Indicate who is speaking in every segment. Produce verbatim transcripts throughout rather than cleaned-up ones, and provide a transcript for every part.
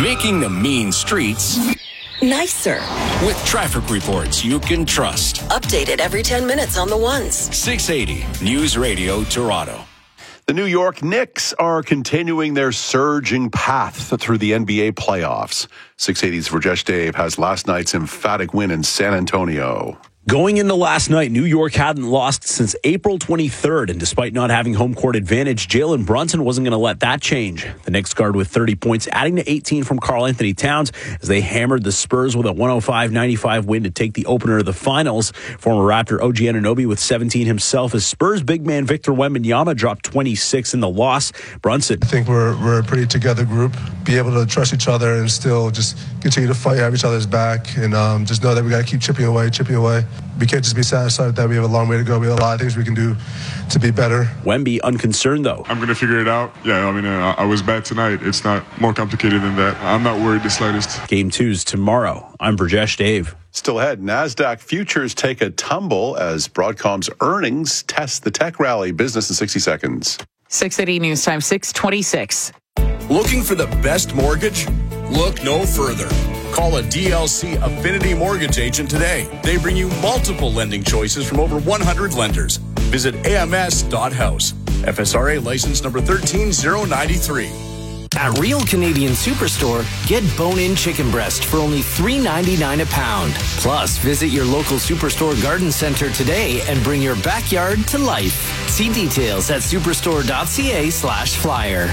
Speaker 1: Making the mean streets
Speaker 2: nicer.
Speaker 1: With traffic reports you can trust.
Speaker 2: Updated every ten minutes on the ones.
Speaker 1: six eighty News Radio Toronto.
Speaker 3: The New York Knicks are continuing their surging path through the N B A playoffs. six eighty's Rajesh Dave has last night's emphatic win in San Antonio.
Speaker 4: Going into last night, New York hadn't lost since April twenty-third, and despite not having home court advantage, Jalen Brunson wasn't going to let that change. The Knicks guard with thirty points, adding to eighteen from Karl Anthony Towns as they hammered the Spurs with a one oh five ninety-five win to take the opener of the finals. Former Raptor O G Anunoby with seventeen himself as Spurs big man Victor Wembanyama dropped twenty-six in the loss. Brunson.
Speaker 5: I think we're, we're a pretty together group. Be able to trust each other and still just continue to fight, have each other's back, and um, just know that we got to keep chipping away, chipping away. We can't just be satisfied that we have a long way to go. We have a lot of things we can do to be better.
Speaker 4: Wemby unconcerned, though.
Speaker 6: I'm going to figure it out. Yeah, I mean, uh, I was bad tonight. It's not more complicated than that. I'm not worried the slightest.
Speaker 4: Game two's tomorrow. I'm Brajesh Dave.
Speaker 3: Still ahead, NASDAQ futures take a tumble as Broadcom's earnings test the tech rally. Business in sixty seconds.
Speaker 7: six eighty News Time, six twenty-six.
Speaker 1: Looking for the best mortgage? Look no further. Call a D L C Affinity Mortgage agent today. They bring you multiple lending choices from over one hundred lenders. Visit A M S dot house. F S R A license number one three zero nine three.
Speaker 8: At Real Canadian Superstore, get bone-in chicken breast for only three ninety-nine a pound. Plus, visit your local Superstore garden center today and bring your backyard to life. See details at superstore.ca slash flyer.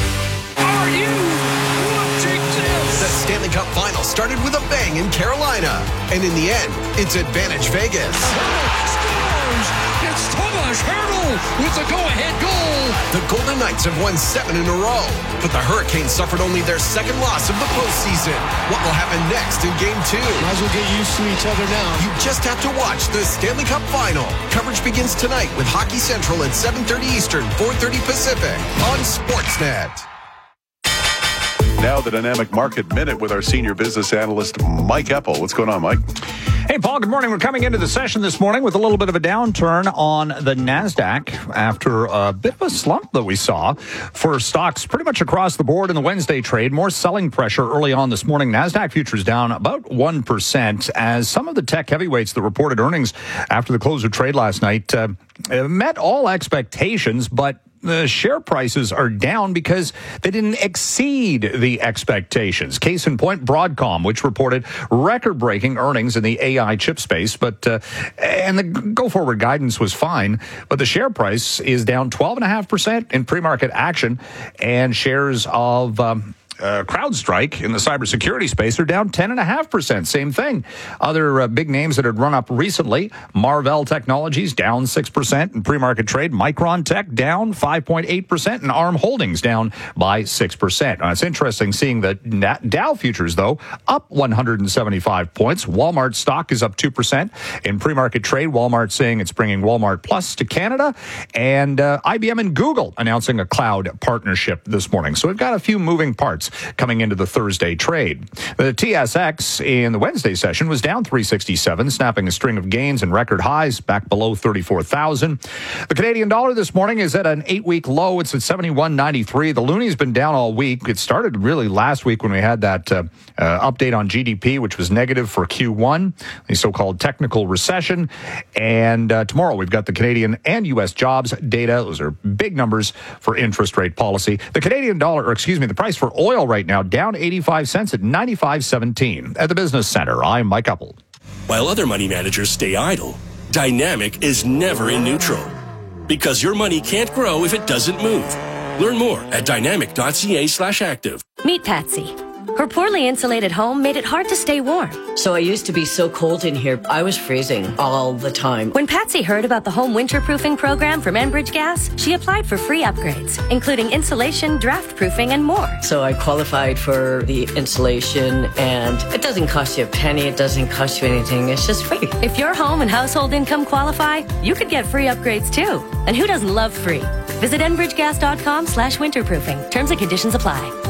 Speaker 9: Are you watching this? The Stanley Cup Final started with a bang in Carolina. And in the end, it's Advantage Vegas.
Speaker 10: Scores! It's Tomas Hertl with the go-ahead goal.
Speaker 9: The Golden Knights have won seven in a row, but the Hurricanes suffered only their second loss of the postseason. What will happen next in Game two?
Speaker 10: Might as well get used to each other now.
Speaker 9: You just have to watch the Stanley Cup Final. Coverage begins tonight with Hockey Central at seven thirty Eastern, four thirty Pacific on Sportsnet.
Speaker 3: Now the Dynamic Market Minute with our senior business analyst, Mike Eppel. What's going on, Mike?
Speaker 11: Hey, Paul, good morning. We're coming into the session this morning with a little bit of a downturn on the NASDAQ after a bit of a slump that we saw for stocks pretty much across the board in the Wednesday trade. More selling pressure early on this morning. NASDAQ futures down about one percent as some of the tech heavyweights that reported earnings after the close of trade last night uh, met all expectations, but the share prices are down because they didn't exceed the expectations. Case in point, Broadcom, which reported record-breaking earnings in the A I chip space, but uh, and the go-forward guidance was fine, but the share price is down twelve point five percent in pre-market action, and shares of Um, Uh, CrowdStrike in the cybersecurity space are down ten point five percent. Same thing. Other uh, big names that had run up recently, Marvell Technologies down six percent in pre-market trade, Micron Tech down five point eight percent, and ARM Holdings down by six percent. Now, it's interesting seeing the Dow futures, though, up one hundred seventy-five points. Walmart stock is up two percent in pre-market trade. Walmart saying it's bringing Walmart Plus to Canada, and uh, I B M and Google announcing a cloud partnership this morning. So we've got a few moving parts coming into the Thursday trade. The T S X in the Wednesday session was down three sixty-seven, snapping a string of gains and record highs back below thirty-four thousand. The Canadian dollar this morning is at an eight-week low. It's at seventy-one ninety-three. The loonie's been down all week. It started really last week when we had that uh, uh, update on G D P, which was negative for Q one, the so-called technical recession. And uh, tomorrow we've got the Canadian and U S jobs data. Those are big numbers for interest rate policy. The Canadian dollar, or excuse me, the price for oil right now down eighty-five cents at ninety-five seventeen. At the Business Center, I'm Mike Eppel.
Speaker 1: While other money managers stay idle, Dynamic is never in neutral. Because your money can't grow if it doesn't move. Learn more at dynamic.ca slash active.
Speaker 12: Meet Patsy. Her poorly insulated home made it hard to stay warm.
Speaker 13: So I used to be so cold in here, I was freezing all the time.
Speaker 12: When Patsy heard about the home winterproofing program from Enbridge Gas, she applied for free upgrades, including insulation, draft proofing, and more.
Speaker 13: So I qualified for the insulation, and it doesn't cost you a penny, it doesn't cost you anything, it's just free.
Speaker 12: If your home and household income qualify, you could get free upgrades too. And who doesn't love free? Visit enbridgegas.com slash winterproofing. Terms and conditions apply.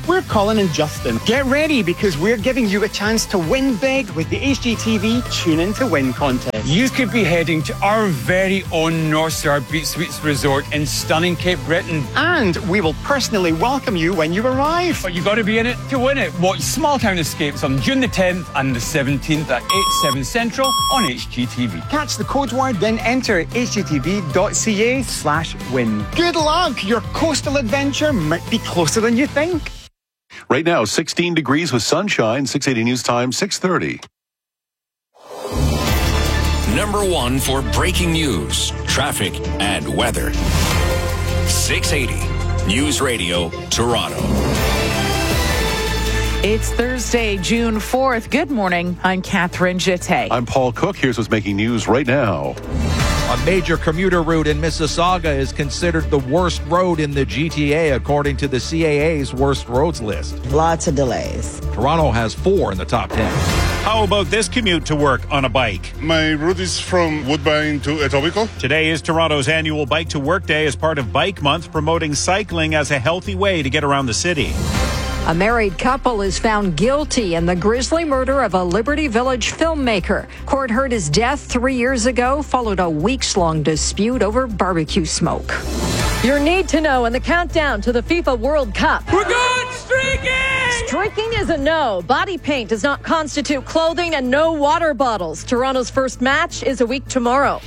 Speaker 14: We're Colin and Justin. Get ready because we're giving you a chance to win big with the H G T V Tune In to Win contest.
Speaker 15: You could be heading to our very own North Star Beach Suites Resort in stunning Cape Breton.
Speaker 14: And we will personally welcome you when you arrive.
Speaker 15: But you got to be in it to win it. Watch Small Town Escapes on June the tenth and the seventeenth at eight, seven Central on H G T V.
Speaker 14: Catch the code word, then enter hgtv.ca slash win. Good luck! Your coastal adventure might be closer than you think.
Speaker 3: Right now, sixteen degrees with sunshine. six eighty News Time, six thirty.
Speaker 16: Number one for breaking news, traffic, and weather. six eighty News Radio, Toronto.
Speaker 7: It's Thursday, June fourth. Good morning. I'm Catherine Jeté.
Speaker 3: I'm Paul Cook. Here's what's making news right now.
Speaker 17: A major commuter route in Mississauga is considered the worst road in the G T A, according to the C A A's worst roads list.
Speaker 18: Lots of delays.
Speaker 17: Toronto has four in the top ten.
Speaker 19: How about this commute to work on a bike?
Speaker 20: My route is from Woodbine to Etobicoke.
Speaker 19: Today is Toronto's annual Bike to Work Day as part of Bike Month, promoting cycling as a healthy way to get around the city.
Speaker 21: A married couple is found guilty in the grisly murder of a Liberty Village filmmaker. Court heard his death three years ago, followed a weeks-long dispute over barbecue smoke.
Speaker 22: Your need to know in the countdown to the FIFA World Cup.
Speaker 10: We're going streaking!
Speaker 22: Streaking is a no. Body paint does not constitute clothing and no water bottles. Toronto's first match is a week tomorrow.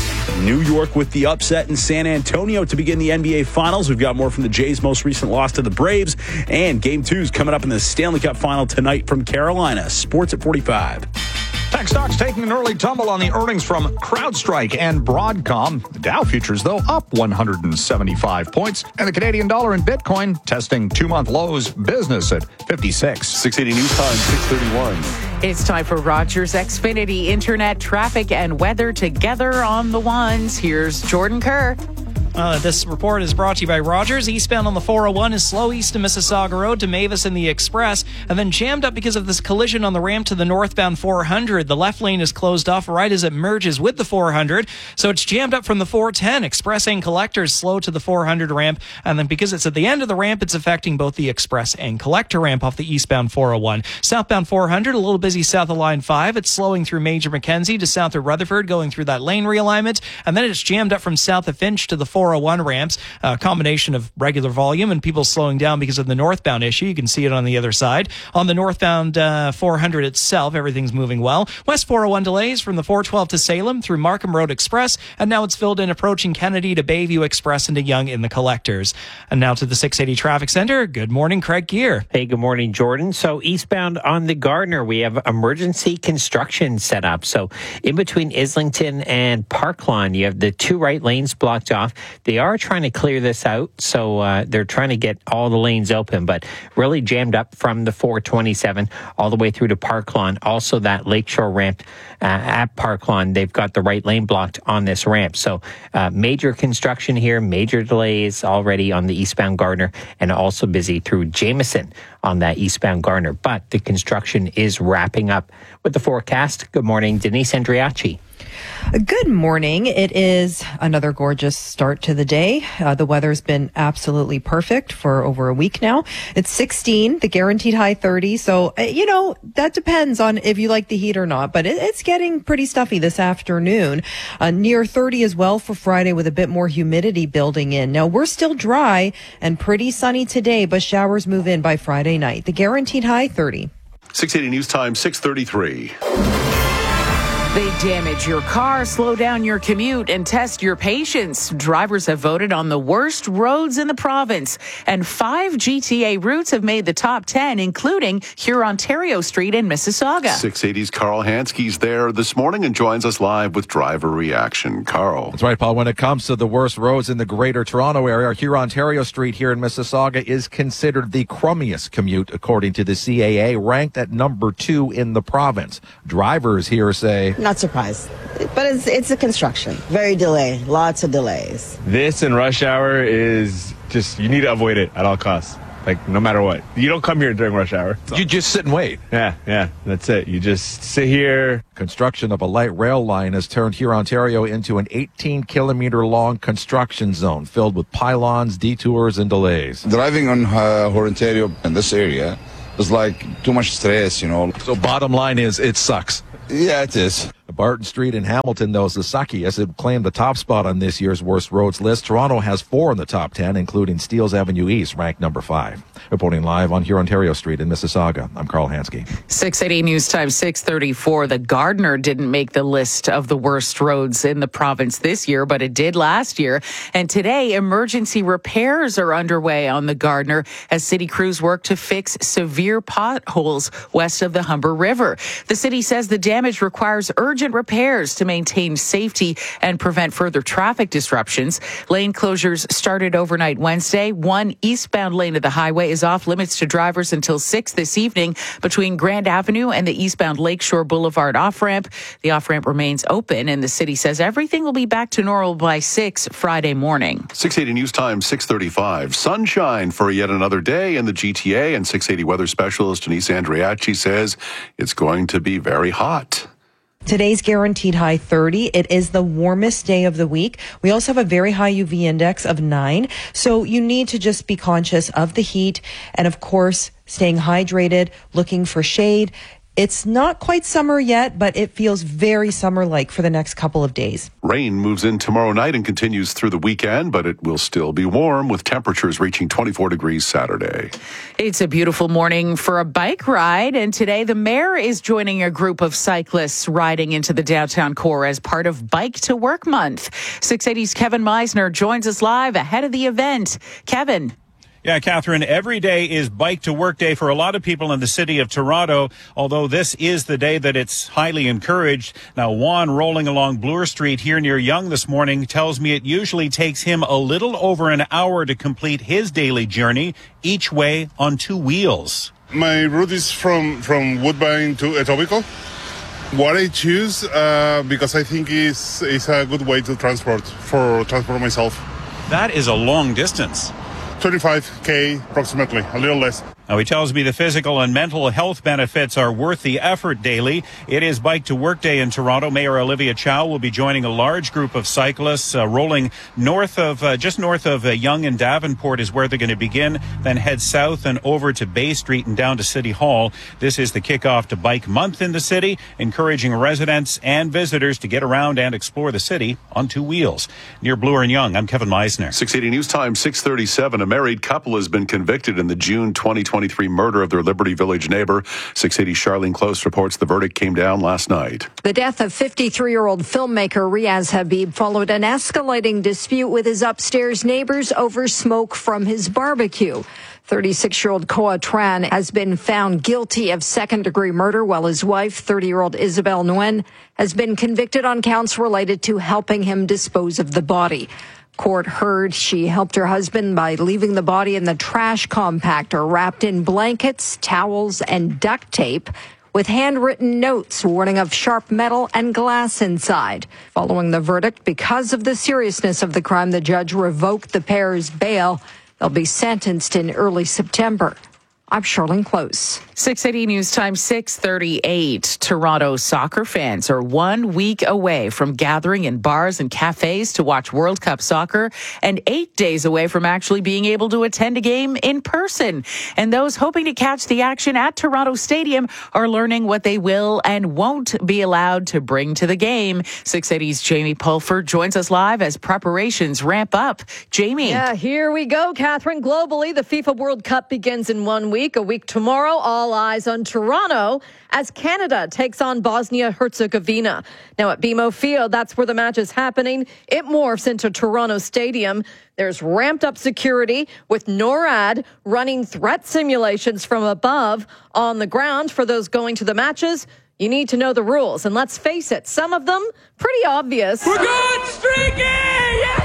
Speaker 4: New York with the upset in San Antonio to begin the N B A Finals. We've got more from the Jays' most recent loss to the Braves. And Game two is coming up in the Stanley Cup Final tonight from Carolina. Sports at forty-five.
Speaker 11: Tech stocks taking an early tumble on the earnings from CrowdStrike and Broadcom. The Dow futures, though, up one hundred seventy-five points. And the Canadian dollar and Bitcoin testing two-month lows. Business at fifty-six.
Speaker 3: six eighty News Time, six thirty-one.
Speaker 7: It's time for Rogers Xfinity Internet, traffic, and weather together on the ones. Here's Jordan Kerr.
Speaker 23: Uh, this report is brought to you by Rogers. Eastbound on the four oh one is slow east of Mississauga Road to Mavis and the Express, and then jammed up because of this collision on the ramp to the northbound four hundred. The left lane is closed off right as it merges with the four hundred, so it's jammed up from the four ten. Express and Collectors slow to the four hundred ramp, and then because it's at the end of the ramp, it's affecting both the Express and Collector ramp off the eastbound four oh one. Southbound four hundred, a little busy south of line five. It's slowing through Major Mackenzie to south of Rutherford, going through that lane realignment, and then it's jammed up from south of Finch to the four oh one ramps, a combination of regular volume and people slowing down because of the northbound issue. You can see it on the other side. On the northbound uh, four hundred itself, everything's moving well. West four oh one delays from the four twelve to Salem through Markham Road Express, and now it's filled in approaching Kennedy to Bayview Express and to Yonge in the Collectors. And now to the six eighty Traffic Center. Good morning, Craig Gear.
Speaker 24: Hey, good morning, Jordan. So eastbound on the Gardner, we have emergency construction set up. So in between Islington and Parklawn, you have the two right lanes blocked off. They are trying to clear this out, so uh, they're trying to get all the lanes open, but really jammed up from the four twenty-seven all the way through to Parklawn. Also, that Lakeshore ramp uh, at Parklawn, they've got the right lane blocked on this ramp. So uh, major construction here, major delays already on the eastbound Gardner, and also busy through Jameson on that eastbound Gardner. But the construction is wrapping up. With the forecast, good morning, Denise Andriachi.
Speaker 25: Good morning. It is another gorgeous start to the day. Uh, the weather's been absolutely perfect for over a week now. It's sixteen, the guaranteed high thirty. So, uh, you know, that depends on if you like the heat or not, but it, it's getting pretty stuffy this afternoon. Uh, near thirty as well for Friday with a bit more humidity building in. Now, we're still dry and pretty sunny today, but showers move in by Friday night. The guaranteed high thirty.
Speaker 3: six eighty News Time, six thirty-three.
Speaker 7: They damage your car, slow down your commute, and test your patience. Drivers have voted on the worst roads in the province, and five G T A routes have made the top ten, including Hurontario Street in Mississauga.
Speaker 3: six eighty's Carl Hansky's there this morning and joins us live with driver reaction. Carl.
Speaker 17: That's right, Paul. When it comes to the worst roads in the Greater Toronto area, Hurontario Street here in Mississauga is considered the crummiest commute, according to the C A A, ranked at number two in the province. Drivers here say,
Speaker 18: not surprised, but it's it's a construction. Very delay, lots of delays.
Speaker 26: This in rush hour is just, you need to avoid it at all costs.
Speaker 2: Like, no matter what. You don't come here during rush hour.
Speaker 17: You just sit and wait.
Speaker 2: Yeah, yeah, that's it. You just sit here.
Speaker 17: Construction of a light rail line has turned here, Ontario, into an eighteen kilometer long construction zone filled with pylons, detours, and delays.
Speaker 5: Driving on uh, Ontario in this area is like too much stress, you know.
Speaker 17: So bottom line is, it sucks.
Speaker 5: Yeah, it is.
Speaker 17: Barton Street in Hamilton, though, Sasakias had claimed the top spot on this year's worst roads list. Toronto has four in the top ten, including Steeles Avenue East, ranked number five. Reporting live on Hurontario Street in Mississauga, I'm Carl Hansky.
Speaker 7: six eighty News Time, six thirty-four. The Gardiner didn't make the list of the worst roads in the province this year, but it did last year. And today, emergency repairs are underway on the Gardiner as city crews work to fix severe potholes west of the Humber River. The city says the damage requires urgent repairs to maintain safety and prevent further traffic disruptions. Lane closures started overnight Wednesday. One eastbound lane of the highway is off limits to drivers until six this evening between Grand Avenue and the eastbound Lakeshore Boulevard off-ramp. The off-ramp remains open, and the city says everything will be back to normal by six Friday morning.
Speaker 3: six eighty News Time, six thirty-five. Sunshine for yet another day in the G T A, and six eighty weather specialist Denise Andriachi says it's going to be very hot.
Speaker 25: Today's guaranteed high thirty. It is the warmest day of the week. We also have a very high U V index of nine. So you need to just be conscious of the heat and, of course, staying hydrated, looking for shade. It's not quite summer yet, but it feels very summer-like for the next couple of days.
Speaker 3: Rain moves in tomorrow night and continues through the weekend, but it will still be warm with temperatures reaching twenty-four degrees Saturday.
Speaker 7: It's a beautiful morning for a bike ride, and today the mayor is joining a group of cyclists riding into the downtown core as part of Bike to Work Month. six eighty's Kevin Meisner joins us live ahead of the event. Kevin.
Speaker 19: Yeah, Catherine, every day is Bike to Work Day for a lot of people in the city of Toronto, although this is the day that it's highly encouraged. Now, Juan, rolling along Bloor Street here near Yonge this morning, tells me it usually takes him a little over an hour to complete his daily journey, each way on two wheels.
Speaker 20: My route is from, from Woodbine to Etobicoke. What I choose, uh, because I think is is a good way to transport, for transport myself.
Speaker 19: That is a long distance.
Speaker 20: twenty-five K approximately, a little less.
Speaker 19: Now, he tells me the physical and mental health benefits are worth the effort daily. It is Bike to Work Day in Toronto. Mayor Olivia Chow will be joining a large group of cyclists uh, rolling north of, uh, just north of uh, Yonge and Davenport is where they're going to begin, then head south and over to Bay Street and down to City Hall. This is the kickoff to Bike Month in the city, encouraging residents and visitors to get around and explore the city on two wheels. Near Bloor and Yonge, I'm Kevin Meisner.
Speaker 3: six eighty News Time, six thirty-seven. A married couple has been convicted in the June twenty twenty-three murder of their Liberty Village neighbor. six eighty Charlene Close reports the verdict came down last night.
Speaker 21: The death of fifty-three-year-old filmmaker Riaz Habib followed an escalating dispute with his upstairs neighbors over smoke from his barbecue. thirty-six-year-old Koa Tran has been found guilty of second-degree murder, while his wife, thirty-year-old Isabel Nguyen, has been convicted on counts related to helping him dispose of the body. Court heard she helped her husband by leaving the body in the trash compactor wrapped in blankets, towels, and duct tape, with handwritten notes warning of sharp metal and glass inside. Following the verdict, because of the seriousness of the crime, the judge revoked the pair's bail. They'll be sentenced in early September. I'm Charlene Close.
Speaker 7: six eighty News Time, six thirty-eight. Toronto soccer fans are one week away from gathering in bars and cafes to watch World Cup soccer, and eight days away from actually being able to attend a game in person. And those hoping to catch the action at Toronto Stadium are learning what they will and won't be allowed to bring to the game. six eighty's Jamie Pulford joins us live as preparations ramp up. Jamie.
Speaker 22: Yeah, here we go, Catherine. Globally, the FIFA World Cup begins in one week. A week tomorrow, all eyes on Toronto as Canada takes on Bosnia-Herzegovina. Now at B M O Field, that's where the match is happening. It morphs into Toronto Stadium. There's ramped up security with NORAD running threat simulations from above. On the ground for those going to the matches, you need to know the rules. And let's face it, some of them pretty obvious.
Speaker 10: We're good streaking! Yes!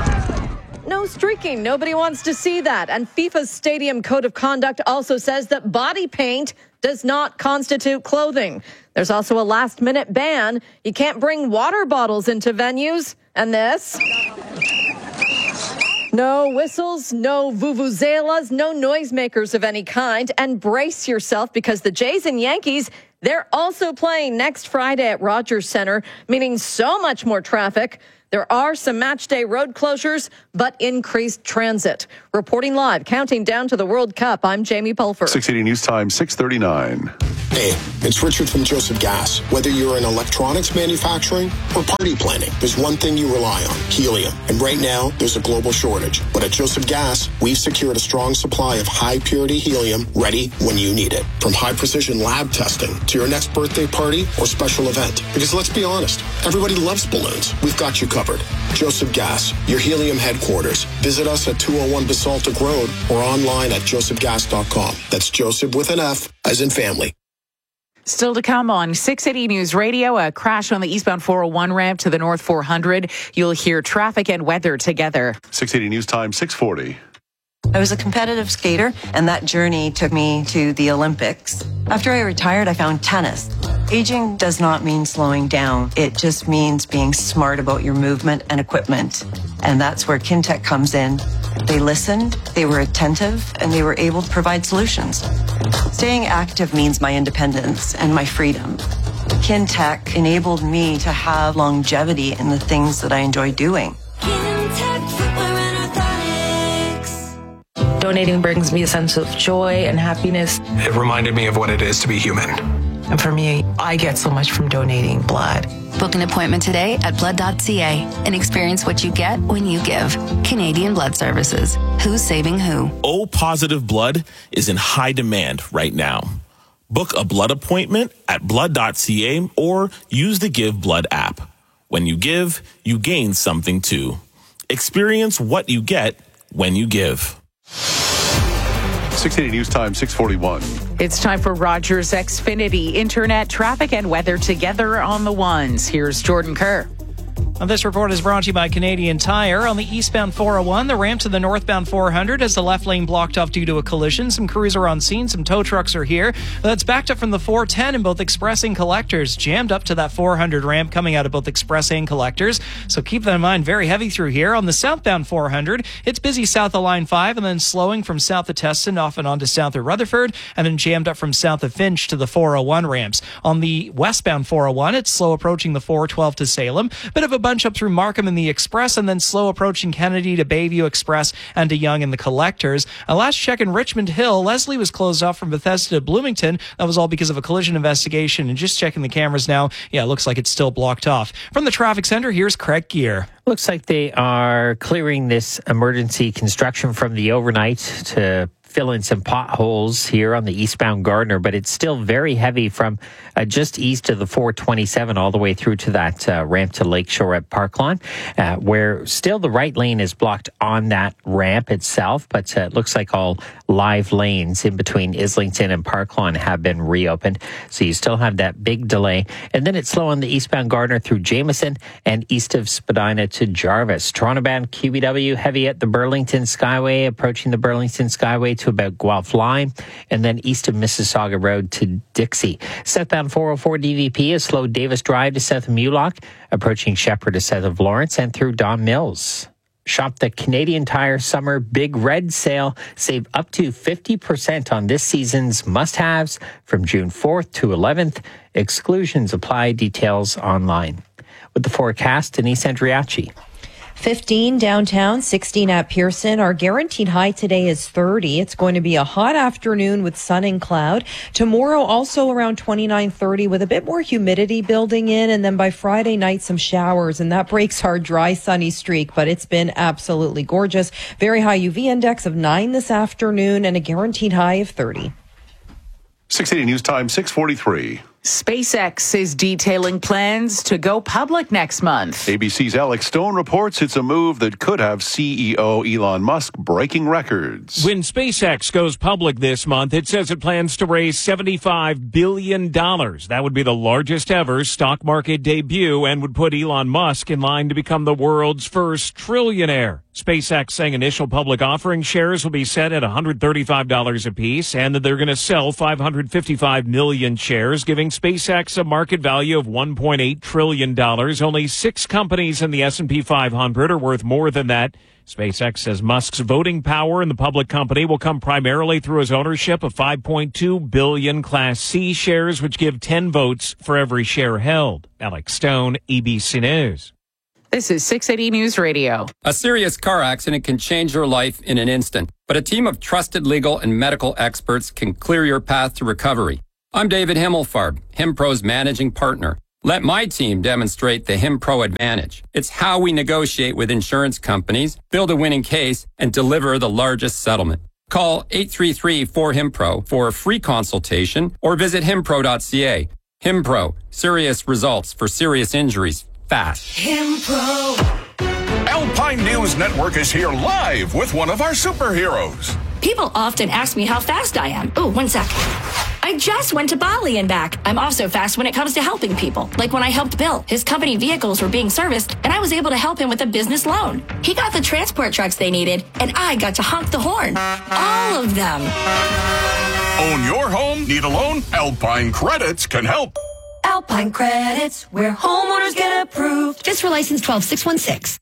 Speaker 22: No streaking. Nobody wants to see that. And FIFA's Stadium Code of Conduct also says that body paint does not constitute clothing. There's also a last-minute ban. You can't bring water bottles into venues. And this. No whistles, no vuvuzelas, no noisemakers of any kind. And brace yourself because the Jays and Yankees, they're also playing next Friday at Rogers Center, meaning so much more traffic. There are some match day road closures, but increased transit. Reporting live, counting down to the World Cup, I'm Jamie Pulfer.
Speaker 3: six eighty News Time, six thirty-nine.
Speaker 1: Hey, it's Richard from Joseph Gas. Whether you're in electronics manufacturing or party planning, there's one thing you rely on, helium. And right now, there's a global shortage. But at Joseph Gas, we've secured a strong supply of high-purity helium ready when you need it. From high-precision lab testing to your next birthday party or special event. Because let's be honest, everybody loves balloons. We've got you covered. Joseph Gas, your helium headquarters. Visit us at two oh one Basaltic Road or online at joseph gas dot com. That's Joseph with an F, as in family.
Speaker 7: Still to come on six eighty News Radio, a crash on the eastbound four oh one ramp to the North four hundred. You'll hear traffic and weather together.
Speaker 3: six eighty News Time, six forty.
Speaker 6: I was a competitive skater, and that journey took me to the Olympics. After I retired, I found tennis. Aging does not mean slowing down. It just means being smart about your movement and equipment. And that's where Kintec comes in. They listened, they were attentive, and they were able to provide solutions. Staying active means my independence and my freedom. Kintec enabled me to have longevity in the things that I enjoy doing.
Speaker 8: Donating brings me a sense of joy and happiness.
Speaker 9: It reminded me of what it is to be human.
Speaker 8: And for me, I get so much from donating blood.
Speaker 13: Book an appointment today at blood dot c a and experience what you get when you give. Canadian Blood Services. Who's saving who?
Speaker 26: O-positive blood is in high demand right now. Book a blood appointment at blood dot c a or use the Give Blood app. When you give, you gain something too. Experience what you get when you give.
Speaker 3: six eighty News Time, six forty-one.
Speaker 7: It's time for Rogers Xfinity. Internet, traffic, and weather together on the ones. Here's Jordan Kerr.
Speaker 23: Now, this report is brought to you by Canadian Tire. On the eastbound four oh one, the ramp to the northbound four hundred has the left lane blocked off due to a collision. Some crews are on scene. Some tow trucks are here. That's backed up from the four ten in both Express and Collectors. Jammed up to that four hundred ramp coming out of both Express and Collectors. So keep that in mind. Very heavy through here. On the southbound four hundred, it's busy south of Line five and then slowing from south of Teston off and on to south of Rutherford and then jammed up from south of Finch to the four oh one ramps. On the westbound four oh one, it's slow approaching the four twelve to Salem. Bit of a bunch up through Markham in the Express and then slow approaching Kennedy to Bayview Express and to Yonge in the Collectors. A last check in Richmond Hill, Leslie was closed off from Bethesda to Bloomington. That was all because of a collision investigation. And just checking the cameras now, yeah, it looks like it's still blocked off. From the traffic center, here's Craig Gear.
Speaker 24: Looks like they are clearing this emergency construction from the overnight to fill in some potholes here on the eastbound Gardiner, but it's still very heavy from uh, just east of the four twenty-seven all the way through to that uh, ramp to Lakeshore at Parklawn, uh, where still the right lane is blocked on that ramp itself, but uh, it looks like all live lanes in between Islington and Parklawn have been reopened. So you still have that big delay. And then it's slow on the eastbound Gardiner through Jameson and east of Spadina to Jarvis. Toronto-bound Q B W heavy at the Burlington Skyway, approaching the Burlington Skyway to about Guelph Line, and then east of Mississauga Road to Dixie. Southbound four oh four D V P is slow Davis Drive to south of Mulock, approaching Shepherd to south of Lawrence, and through Don Mills. Shop the Canadian Tire Summer Big Red Sale. Save up to fifty percent on this season's must-haves from June fourth to eleventh. Exclusions apply. Details online. With the forecast, Denise Andriachi.
Speaker 25: fifteen downtown, sixteen at Pearson. Our guaranteed high today is thirty. It's going to be a hot afternoon with sun and cloud. Tomorrow also around twenty-nine, thirty with a bit more humidity building in. And then by Friday night, some showers. And that breaks our dry, sunny streak. But it's been absolutely gorgeous. Very high U V index of nine this afternoon and a guaranteed high of thirty.
Speaker 3: six eighty News Time, six forty-three.
Speaker 7: SpaceX is detailing plans to go public next month.
Speaker 3: A B C's Alex Stone reports it's a move that could have C E O Elon Musk breaking records.
Speaker 27: When SpaceX goes public this month, it says it plans to raise seventy-five billion dollars. That would be the largest ever stock market debut and would put Elon Musk in line to become the world's first trillionaire. SpaceX saying initial public offering shares will be set at one hundred thirty-five dollars apiece and that they're going to sell five hundred fifty-five million shares, giving SpaceX a market value of one point eight trillion dollars. Only six companies in the S and P five hundred are worth more than that. SpaceX says Musk's voting power in the public company will come primarily through his ownership of five point two billion Class C shares, which give ten votes for every share held. Alex Stone, A B C News.
Speaker 7: This is six eighty News Radio.
Speaker 4: A serious car accident can change your life in an instant, but a team of trusted legal and medical experts can clear your path to recovery. I'm David Himmelfarb, HimPro's managing partner. Let my team demonstrate the HimPro advantage. It's how we negotiate with insurance companies, build a winning case, and deliver the largest settlement. Call eight three three, four, HIMPRO for a free consultation or visit himpro dot c a. HimPro, serious results for serious injuries, fast.
Speaker 11: HimPro. Alpine News Network is here live with one of our superheroes.
Speaker 12: People often ask me how fast I am. Oh, one sec. I just went to Bali and back. I'm also fast when it comes to helping people. Like when I helped Bill. His company vehicles were being serviced, and I was able to help him with a business loan. He got the transport trucks they needed, and I got to honk the horn. All of them.
Speaker 11: Own your home? Need a loan? Alpine Credits can help.
Speaker 12: Alpine Credits, where homeowners get approved. FISRA license twelve six one six.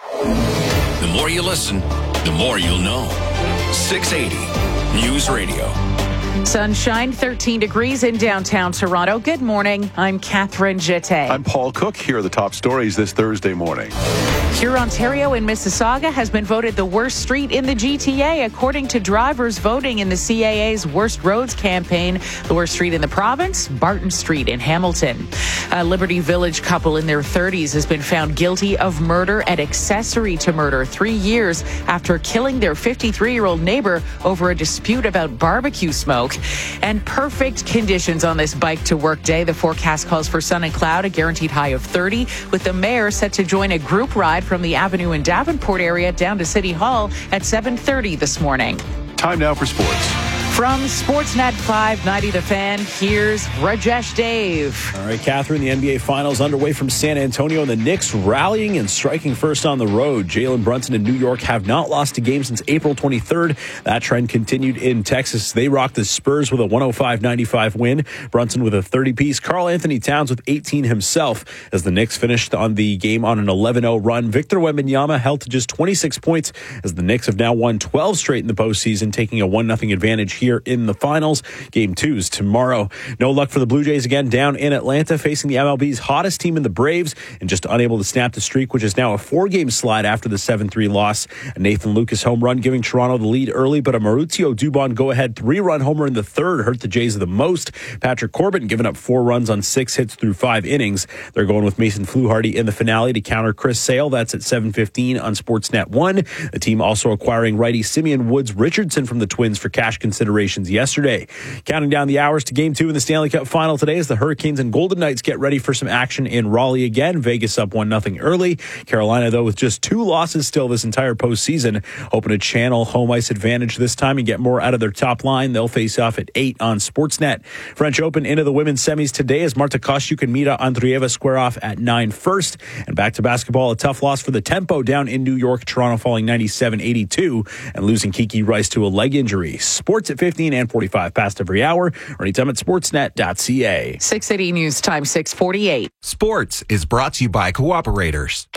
Speaker 10: The more you listen, the more you'll know. six eighty News Radio.
Speaker 7: Sunshine, thirteen degrees in downtown Toronto. Good morning. I'm Catherine Jeté.
Speaker 3: I'm Paul Cook. Here are the top stories this Thursday morning.
Speaker 7: Hurontario in Mississauga has been voted the worst street in the G T A, according to drivers voting in the C A A's Worst Roads campaign. The worst street in the province, Barton Street in Hamilton. A Liberty Village couple in their thirties has been found guilty of murder and accessory to murder three years after killing their fifty-three-year-old neighbor over a dispute about barbecue smoke. And perfect conditions on this bike to work day. The forecast calls for sun and cloud, a guaranteed high of thirty, with the mayor set to join a group ride from the Avenue and Davenport area down to City Hall at seven thirty this morning.
Speaker 3: Time now for sports.
Speaker 7: From Sportsnet five ninety The Fan, here's Rajesh Dave.
Speaker 14: All right, Catherine, the N B A Finals underway from San Antonio, and the Knicks rallying and striking first on the road. Jalen Brunson and New York have not lost a game since April twenty-third. That trend continued in Texas. They rocked the Spurs with a one oh five ninety-five win. Brunson with a thirty-piece. Karl Anthony Towns with eighteen himself as the Knicks finished on the game on an eleven oh run. Victor Wembanyama held to just twenty-six points as the Knicks have now won twelve straight in the postseason, taking a one nothing advantage here in the finals. Game two's tomorrow. No luck for the Blue Jays again down in Atlanta, facing the M L B's hottest team in the Braves, and just unable to snap the streak, which is now a four-game slide after the seven three loss. A Nathan Lucas home run giving Toronto the lead early, but a Mauricio Dubon go-ahead three-run homer in the third hurt the Jays the most. Patrick Corbin giving up four runs on six hits through five innings. They're going with Mason Fluharty in the finale to counter Chris Sale. That's at seven fifteen on Sportsnet one. The team also acquiring righty Simeon Woods Richardson from the Twins for cash considerations yesterday. Counting down the hours to game two in the Stanley Cup final today as the Hurricanes and Golden Knights get ready for some action in Raleigh again. Vegas up one nothing early. Carolina, though, with just two losses still this entire postseason, hoping to channel home ice advantage this time and get more out of their top line. They'll face off at eight on Sportsnet. French Open into the women's semis today as Marta Kostyuk and Mira Andreeva square off at nine first. And back to basketball, a tough loss for the Tempo down in New York. Toronto falling ninety-seven eighty-two and losing Kiki Rice to a leg injury. Sports at fifteen and forty-five past every hour or anytime at sportsnet dot c a.
Speaker 7: six eighty News Time, six forty-eight.
Speaker 15: Sports is brought to you by Cooperators.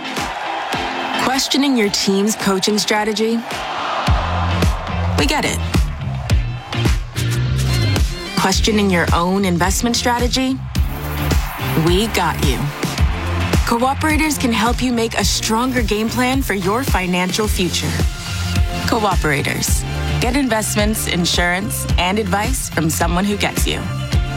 Speaker 8: Questioning your team's coaching strategy? We get it. Questioning your own investment strategy? We got you. Cooperators can help you make a stronger game plan for your financial future. Cooperators. Get investments, insurance, and advice from someone who gets you.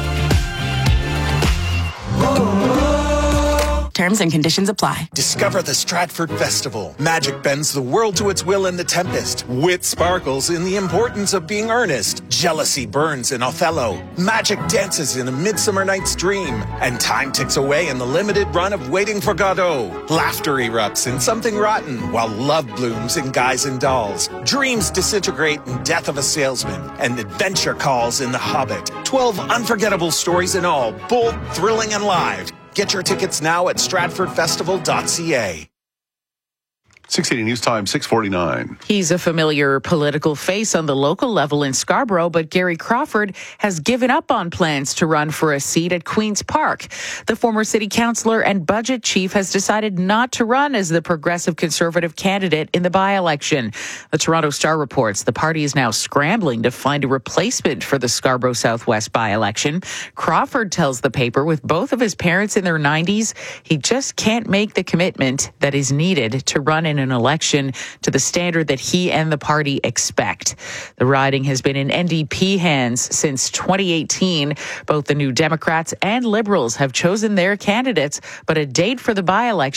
Speaker 8: Terms and conditions apply.
Speaker 16: Discover the Stratford Festival. Magic bends the world to its will in The Tempest. Wit sparkles in the importance of being earnest. Jealousy burns in Othello. Magic dances in A Midsummer Night's Dream. And time ticks away in the limited run of Waiting for Godot. Laughter erupts in Something Rotten, while love blooms in Guys and Dolls. Dreams disintegrate in Death of a Salesman. And adventure calls in The Hobbit. Twelve unforgettable stories in all, bold, thrilling, and live. Get your tickets now at stratford festival dot c a.
Speaker 3: six eighty News Time, six forty-nine.
Speaker 7: He's a familiar political face on the local level in Scarborough, but Gary Crawford has given up on plans to run for a seat at Queen's Park. The former city councillor and budget chief has decided not to run as the Progressive Conservative candidate in the by-election. The Toronto Star reports the party is now scrambling to find a replacement for the Scarborough Southwest by-election. Crawford tells the paper with both of his parents in their nineties, he just can't make the commitment that is needed to run in an election to the standard that he and the party expect. The riding has been in N D P hands since twenty eighteen. Both the New Democrats and Liberals have chosen their candidates, but a date for the by-election